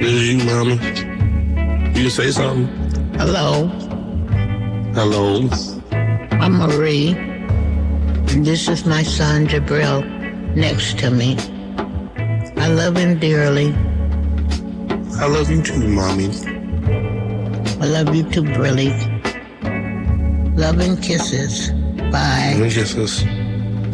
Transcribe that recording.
This is you, mama. You can say something. Hello, Hello. I'm Marie. This is my son, Jabril, next to me. I love him dearly. I love you too, mommy. I love you too, Brilly. Love and kisses. Bye. Kisses.